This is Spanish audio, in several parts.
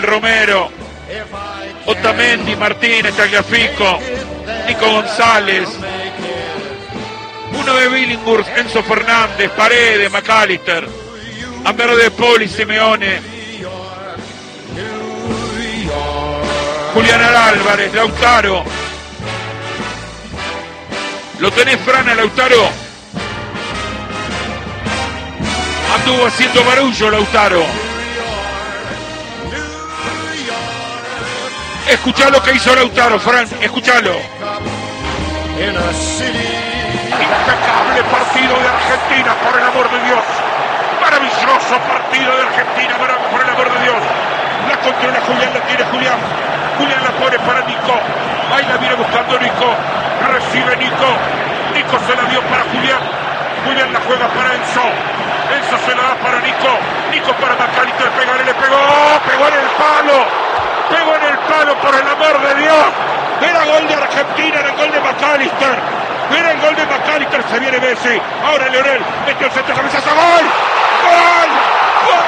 Romero, Otamendi, Martínez, Tagliafico, Nico González, uno de Billinghurst, Enzo Fernández, Paredes, McAllister, Amber de Poli, Simeone, Julián Álvarez, Lautaro. ¿Lo tenés, Fran, Lautaro? Anduvo haciendo barullo, Lautaro. Escuchá lo que hizo Lautaro, Fran, escuchalo. Impecable partido de Argentina, por el amor de Dios. Maravilloso partido de Argentina, por el amor de Dios. La controla Julián, la tiene Julián. Julián la pone para Nico. Ahí la viene buscando Nico. Recibe Nico. Nico se la dio para Julián. Julián la juega para Enzo. Enzo se la da para Nico. Nico para McAllister. Le pegó. Pegó en el palo. Pegó en el palo, por el amor de Dios. Era gol de Argentina, era gol de McAllister. Era el gol de McAllister, se viene Messi. Ahora Leonel, metió el centro, cabezazo, ¡gol! ¡Gol! ¡Gol!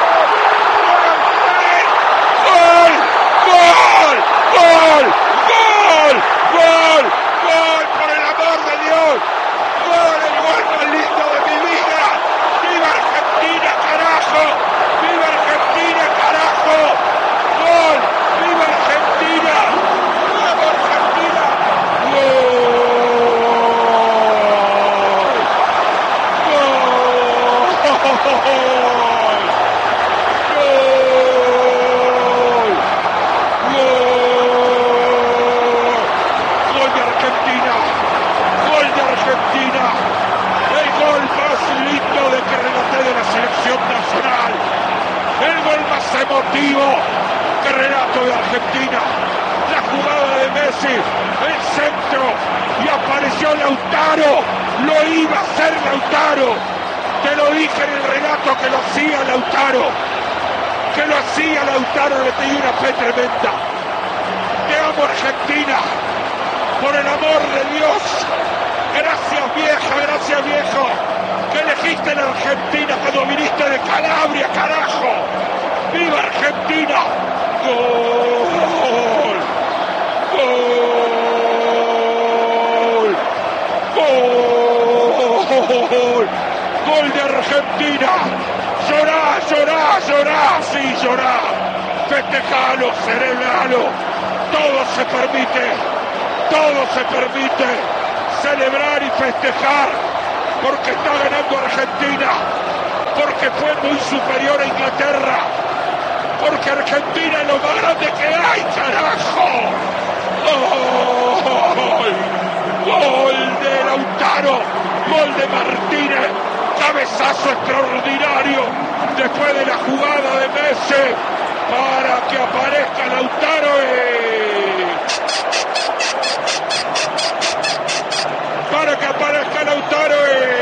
¡Gol! ¡Gol! ¡Gol! ¡Gol! ¡Gol! ¡Gol! ¡Por el amor de Dios! ¡Gol! ¡El gol más lindo de mi vida! ¡Viva Argentina, carajo! ¡Viva Argentina, carajo! ¡Gol! ¡Viva Argentina! ¡Viva Argentina! ¡Gol! Emotivo que relato de Argentina, la jugada de Messi, el centro y apareció Lautaro, lo iba a hacer Lautaro, te lo dije en el relato que lo hacía Lautaro, le tenía una fe tremenda. Te amo Argentina, por el amor de Dios, gracias vieja, gracias viejo, que elegiste la Argentina cuando viniste de Calabria, carajo. ¡Viva Argentina! ¡Gol! ¡Gol! ¡Gol! ¡Gol de Argentina! ¡Llorá, llorá, llorá! ¡Sí, llorá! ¡Festejalo, celebralo! Todo se permite celebrar y festejar porque está ganando Argentina, porque fue muy superior a Inglaterra, porque Argentina es lo más grande que hay, carajo. ¡Gol! ¡Gol de Lautaro! ¡Gol de Martínez! ¡Cabezazo extraordinario! Después de la jugada de Messi, para que aparezca Lautaro para que aparezca Lautaro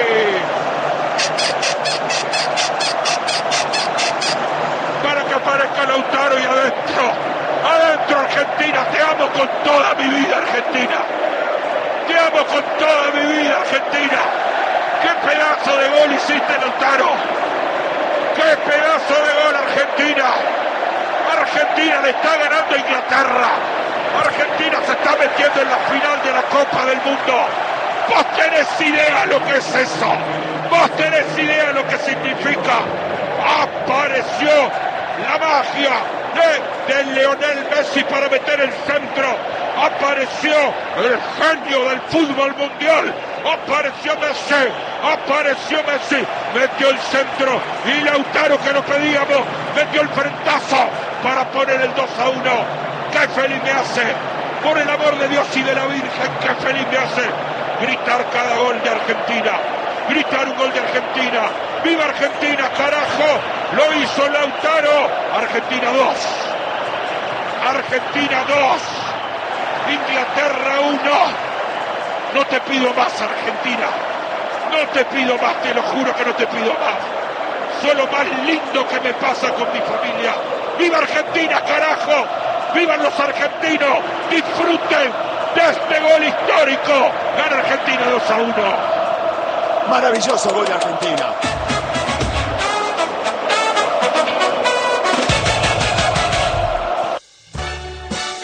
aparezca Lautaro y adentro Argentina, te amo con toda mi vida Argentina, te amo con toda mi vida Argentina, qué pedazo de gol hiciste Lautaro, qué pedazo de gol Argentina le está ganando a Inglaterra, Argentina se está metiendo en la final de la Copa del Mundo, vos tenés idea lo que es eso, vos tenés idea lo que significa, apareció la magia de Lionel Messi para meter el centro, apareció el genio del fútbol mundial, apareció Messi, metió el centro y Lautaro, que lo pedíamos, metió el frentazo para poner el 2-1, qué feliz me hace, por el amor de Dios y de la Virgen, qué feliz me hace gritar cada gol de Argentina, gritar un gol de Argentina. ¡Viva Argentina, carajo! Lo hizo Lautaro. Argentina 2. Argentina 2. Inglaterra 1. No te pido más, Argentina. No te pido más, te lo juro que no te pido más. Soy lo más lindo que me pasa con mi familia. ¡Viva Argentina, carajo! ¡Vivan los argentinos! ¡Disfruten de este gol histórico! Gana Argentina 2-1. Maravilloso gol de Argentina.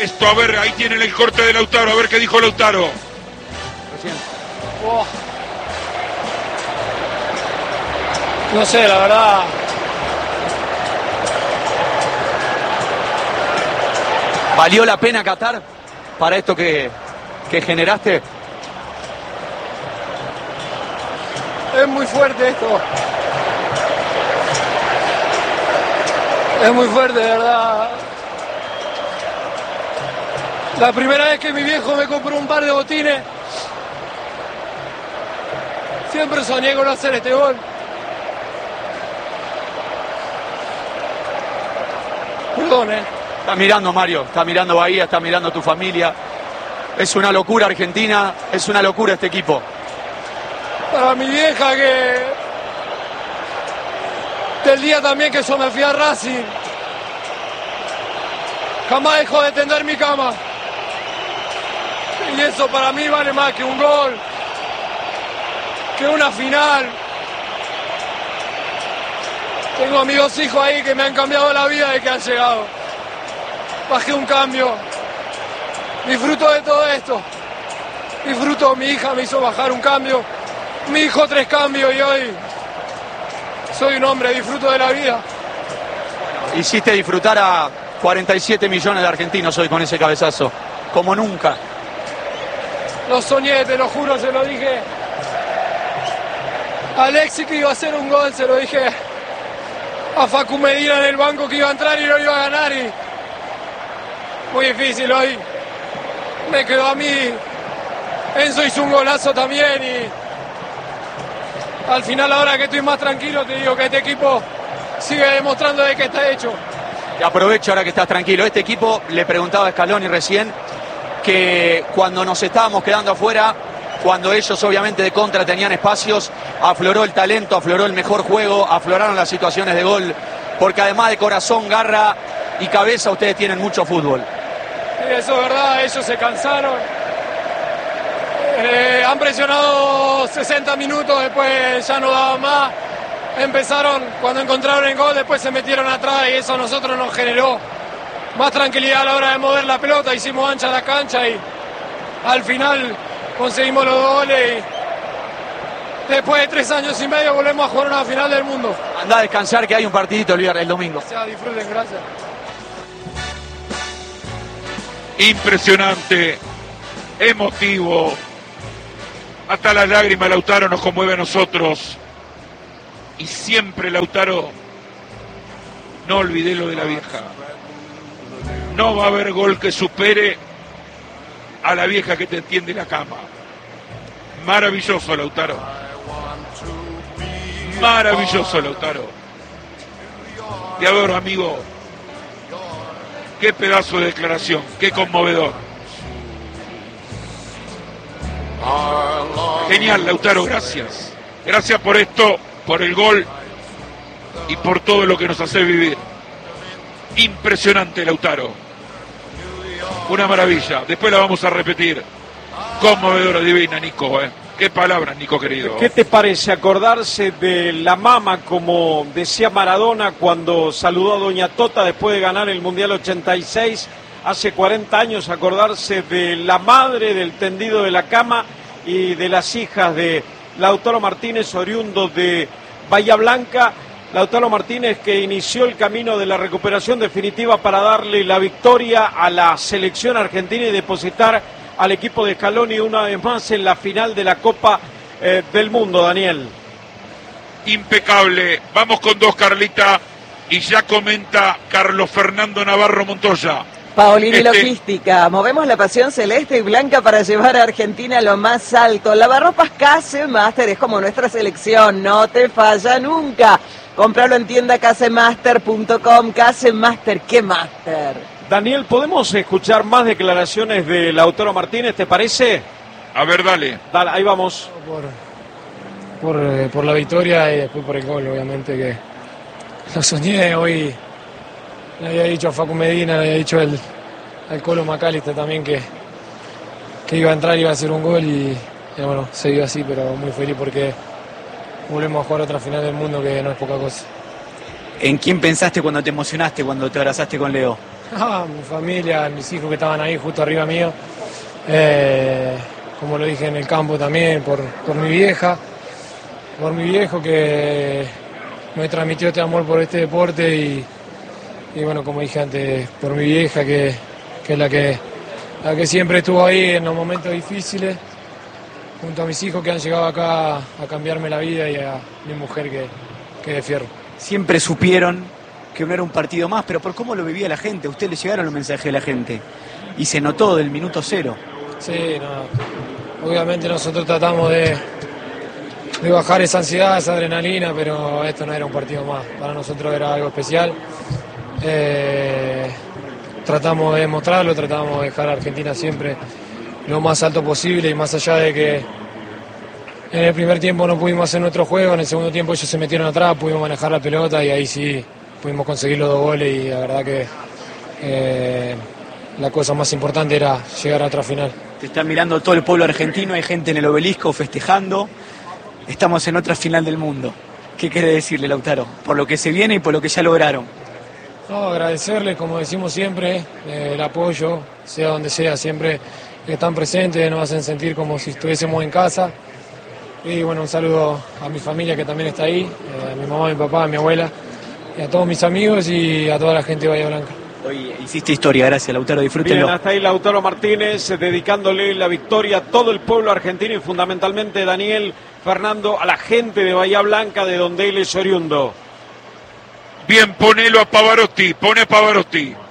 Esto, a ver, ahí tienen el corte de Lautaro, a ver qué dijo Lautaro. Oh. No sé, la verdad. ¿Valió la pena Qatar para esto que generaste? Es muy fuerte esto. Es muy fuerte, de verdad. La primera vez que mi viejo me compró un par de botines, siempre soñé con hacer este gol. Perdón, Está mirando Mario, está mirando Bahía, está mirando tu familia. Es una locura Argentina, es una locura este equipo. Para mi vieja que del día también que yo me fui a Racing, jamás dejó de tender mi cama. Y eso para mí vale más que un gol, que una final. Tengo a mis 2 hijos ahí que me han cambiado la vida desde que han llegado. Bajé un cambio. Disfruto de todo esto. Disfruto, mi hija me hizo bajar un cambio. Mi hijo 3 cambios y hoy soy un hombre, disfruto de la vida. Hiciste disfrutar a 47 millones de argentinos hoy con ese cabezazo, como nunca. Lo soñé, te lo juro, se lo dije a Alexis que iba a hacer un gol, se lo dije a Facu Medina en el banco que iba a entrar y lo iba a ganar. Y muy difícil hoy. Me quedó a mí. Enzo hizo un golazo también y al final, ahora que estoy más tranquilo, te digo que este equipo sigue demostrando de que está hecho. Y aprovecho ahora que estás tranquilo. Este equipo, le preguntaba a Scaloni recién, que cuando nos estábamos quedando afuera, cuando ellos obviamente de contra tenían espacios, afloró el talento, afloró el mejor juego, afloraron las situaciones de gol, porque además de corazón, garra y cabeza, ustedes tienen mucho fútbol. Sí, eso es verdad, ellos se cansaron. Han presionado 60 minutos, después ya no daban más. Empezaron, cuando encontraron el gol, después se metieron atrás y eso a nosotros nos generó más tranquilidad a la hora de mover la pelota. Hicimos ancha la cancha y al final conseguimos los 2 goles. Y después de 3 años y medio volvemos a jugar una final del mundo. Andá a descansar que hay un partidito el domingo. Gracias, disfruten, gracias. Impresionante, emotivo. Hasta las lágrimas Lautaro nos conmueve a nosotros. Y siempre Lautaro, no olvidé lo de la vieja. No va a haber gol que supere a la vieja que te tiende la cama. Maravilloso Lautaro. Maravilloso Lautaro. Te adoro, amigo. Qué pedazo de declaración, qué conmovedor. Genial, Lautaro, gracias. Gracias por esto, por el gol y por todo lo que nos hace vivir. Impresionante, Lautaro. Una maravilla. Después la vamos a repetir. Conmovedora, divina, Nico. Qué palabras, Nico, querido. ¿Qué te parece acordarse de la mama, como decía Maradona cuando saludó a Doña Tota después de ganar el Mundial 86? Hace 40 años, acordarse de la madre, del tendido de la cama y de las hijas de Lautaro Martínez, oriundo de Bahía Blanca. Lautaro Martínez, que inició el camino de la recuperación definitiva para darle la victoria a la selección argentina y depositar al equipo de Scaloni una vez más en la final de la Copa del Mundo, Daniel. Impecable. Vamos con 2, Carlita, y ya comenta Carlos Fernando Navarro Montoya. Paolini Logística, movemos la pasión celeste y blanca para llevar a Argentina a lo más alto. Lavarropas Casemaster es como nuestra selección, no te falla nunca. Cómpralo en tienda casemaster.com. Casemaster, ¿qué máster? Daniel, ¿podemos escuchar más declaraciones de Lautaro Martínez, te parece? A ver, dale. Dale, ahí vamos. Por la victoria y después por el gol, obviamente que lo soñé hoy. Le había dicho a Facu Medina, le había dicho al Colo Macalister también que iba a entrar y iba a hacer un gol y bueno, se dio así, pero muy feliz porque volvemos a jugar otra final del mundo que no es poca cosa. ¿En quién pensaste cuando te emocionaste, cuando te abrazaste con Leo? Mi familia, mis hijos que estaban ahí justo arriba mío. Como lo dije en el campo también, por mi vieja, por mi viejo que me transmitió este amor por este deporte y bueno, como dije antes, por mi vieja que es la que siempre estuvo ahí en los momentos difíciles, junto a mis hijos que han llegado acá a cambiarme la vida y a mi mujer que de fierro. Siempre supieron que no era un partido más, pero por cómo lo vivía la gente, a usted le llegaron los mensajes de la gente y se notó del minuto cero. Sí, no, obviamente nosotros tratamos de bajar esa ansiedad, esa adrenalina, pero esto no era un partido más, para nosotros era algo especial. Tratamos de demostrarlo, tratamos de dejar a Argentina siempre lo más alto posible y más allá de que en el primer tiempo no pudimos hacer nuestro juego, en el segundo tiempo ellos se metieron atrás, pudimos manejar la pelota y ahí sí pudimos conseguir los 2 goles y la verdad que la cosa más importante era llegar a otra final. Te está mirando todo el pueblo argentino, hay gente en el obelisco festejando, estamos en otra final del mundo. ¿Qué quiere decirle, Lautaro? Por lo que se viene y por lo que ya lograron. No, agradecerles, como decimos siempre, el apoyo, sea donde sea, siempre están presentes, nos hacen sentir como si estuviésemos en casa. Y bueno, un saludo a mi familia que también está ahí, a mi mamá, a mi papá, a mi abuela, y a todos mis amigos y a toda la gente de Bahía Blanca. Hoy hiciste historia, gracias, Lautaro, disfrútenlo. Bien, hasta ahí Lautaro Martínez dedicándole la victoria a todo el pueblo argentino y fundamentalmente Daniel Fernando, a la gente de Bahía Blanca, de donde él es oriundo. Bien, ponelo a Pavarotti, pone a Pavarotti.